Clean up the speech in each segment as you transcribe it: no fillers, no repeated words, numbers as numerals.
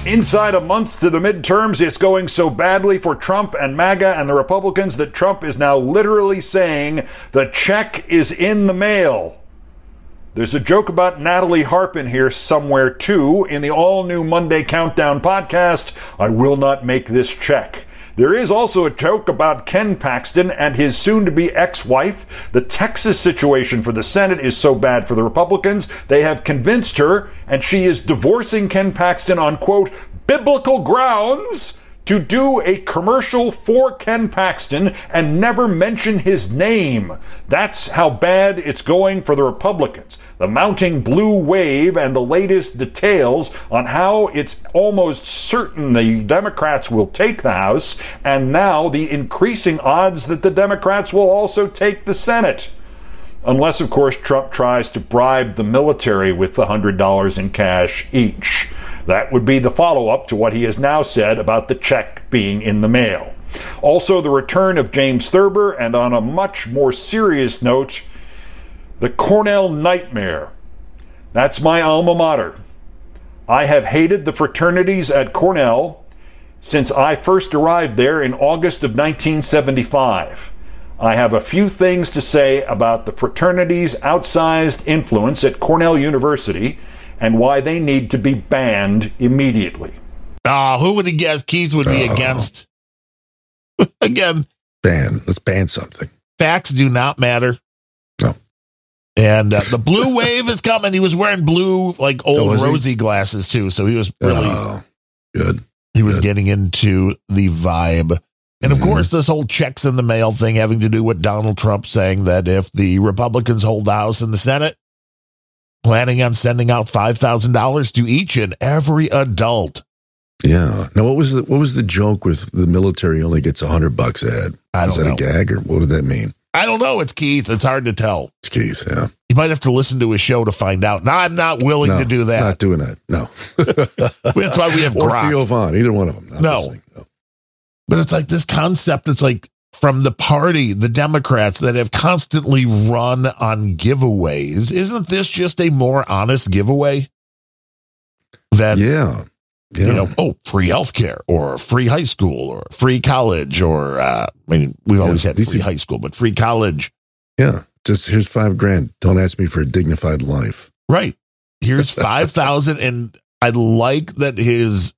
Inside a month to the midterms, it's going so badly for Trump and MAGA and the Republicans that Trump is now literally saying the check is in the mail. There's a joke about Natalie Harpin here somewhere, too, in the all-new Monday Countdown podcast, I Will Not Make This Check. There is also a joke about Ken Paxton and his soon-to-be ex-wife. The Texas situation for the Senate is so bad for the Republicans, they have convinced her, and she is divorcing Ken Paxton on, quote, biblical grounds, to do a commercial for Ken Paxton and never mention his name. That's how bad it's going for the Republicans. The mounting blue wave and the latest details on how it's almost certain the Democrats will take the House, and now the increasing odds that the Democrats will also take the Senate. Unless, of course, Trump tries to bribe the military with the $100 in cash each. That would be the follow-up to what he has now said about the check being in the mail. Also, the return of James Thurber, and on a much more serious note, the Cornell nightmare. That's my alma mater. I have hated the fraternities at Cornell since I first arrived there in August of 1975. I have a few things to say about the fraternities' outsized influence at Cornell University and why they need to be banned immediately. Who would have guessed Keith would be against? Again. Let's ban something. Facts do not matter. No. And the blue wave is coming. He was wearing blue, like old rosy glasses, too. So he was really good. He was getting into the vibe. And, of course, this whole checks in the mail thing having to do with Donald Trump saying that if the Republicans hold the House and the Senate, planning on sending out $5,000 to each and every adult. Yeah. Now, what was the joke with the military only gets $100 a head? Is that a gag, or what duld that mean? I don't know. It's Keith. It's hard to tell. It's Keith, yeah. You might have to listen to his show to find out. No, I'm not willing to do that. Not doing that, no. That's why we have or Grok. Theo Von, either one of them. No. But it's like this concept, it's like from the party, the Democrats that have constantly run on giveaways. Isn't this just a more honest giveaway? That, free healthcare or free high school or free college or, we've always had free high school, but free college. Yeah. Just here's $5,000. Don't ask me for a dignified life. Right. Here's 5,000. And I like that his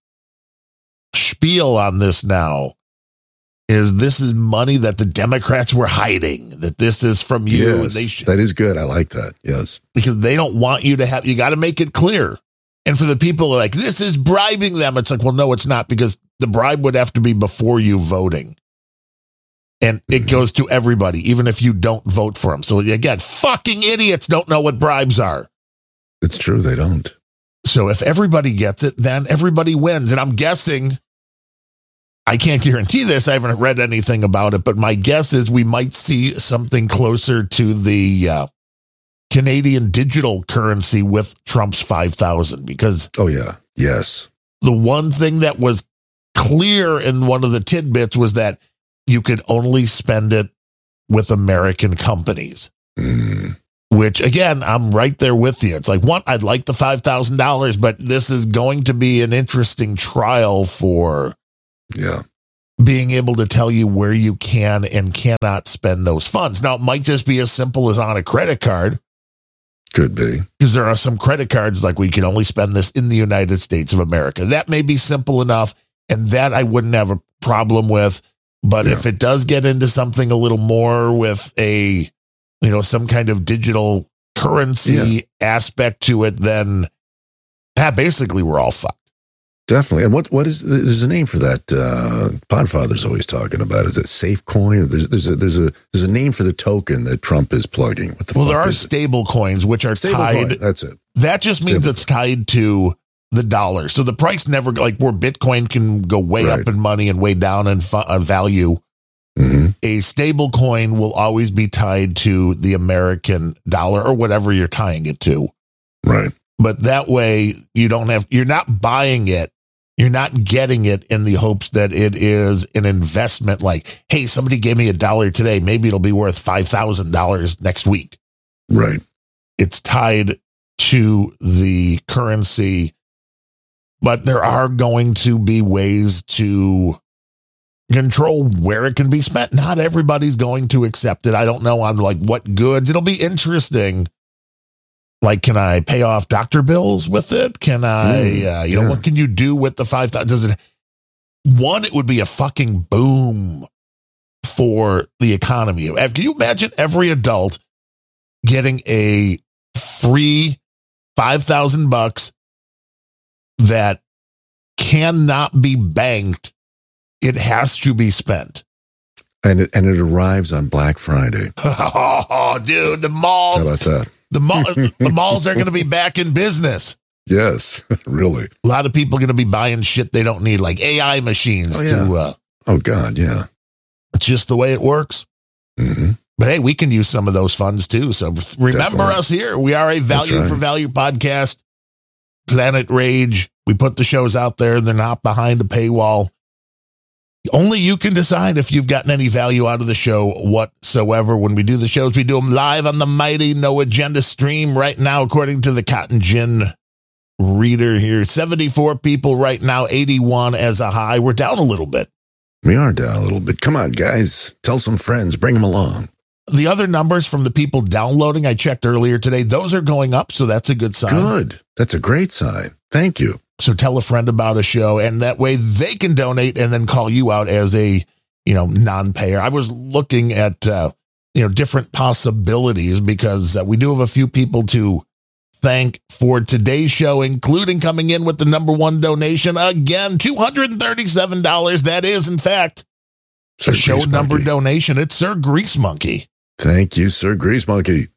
spiel on this now is this is money that the Democrats were hiding, that this is from you. Yes, that is good. I like that. Yes. Because they don't want you to have, you got to make it clear. And for the people who are like, this is bribing them. It's like, well, no, it's not, because the bribe would have to be before you voting. And it goes to everybody, even if you don't vote for them. So again, fucking idiots don't know what bribes are. It's true. They don't. So if everybody gets it, then everybody wins. And I'm guessing, I can't guarantee this. I haven't read anything about it, but my guess is we might see something closer to the Canadian digital currency with Trump's 5,000, because the one thing that was clear in one of the tidbits was that you could only spend it with American companies, which again, I'm right there with you. It's like, I'd like the $5,000, but this is going to be an interesting trial for being able to tell you where you can and cannot spend those funds. Now, it might just be as simple as on a credit card. Could be. Because there are some credit cards like we can only spend this in the United States of America. That may be simple enough, and that I wouldn't have a problem with. But if it does get into something a little more with a, some kind of digital currency aspect to it, then basically we're all fucked. Definitely. And what is, there's a name for that. Podfather's always talking about. Is it Safe Coin? There's a name for the token that Trump is plugging. What the there are stable coins, which are tied. That's it. That just means it's tied to the dollar. So the price never, like where Bitcoin can go way up in money and way down in value. Mm-hmm. A stable coin will always be tied to the American dollar or whatever you're tying it to. Right. But that way you're not buying it. You're not getting it in the hopes that it is an investment. Like, hey, somebody gave me $1 today. Maybe it'll be worth $5,000 next week. Right. It's tied to the currency but there are going to be ways to control where it can be spent. Not everybody's going to accept it. I don't know on like what goods. It'll be interesting. Like, can I pay off doctor bills with it? Can I, you know, what can you do with the 5,000? Does it, one, it would be a fucking boom for the economy. Can you imagine every adult getting a free $5,000 that cannot be banked? It has to be spent. And it arrives on Black Friday. Oh, dude, the malls. How about that? The malls are going to be back in business. Yes, really. A lot of people are going to be buying shit they don't need, like AI machines. Oh, God, yeah. It's just the way it works. Mm-hmm. But hey, we can use some of those funds too. So remember us here. We are a value for value podcast. Planet Rage. We put the shows out there. They're not behind a paywall. Only you can decide if you've gotten any value out of the show whatsoever. When we do the shows, we do them live on the mighty No Agenda stream right now, according to the Cotton Gin reader here. 74 people right now, 81 as a high. We're down a little bit. We are down a little bit. Come on, guys. Tell some friends. Bring them along. The other numbers from the people downloading, I checked earlier today, those are going up, so that's a good sign. Good. That's a great sign. Thank you. So tell a friend about a show, and that way they can donate and then call you out as a, non-payer. I was looking at, different possibilities because we do have a few people to thank for today's show, including coming in with the number one donation. Again, $237. That is, in fact, a show number donation. It's Sir Grease Monkey. Thank you, Sir Grease Monkey.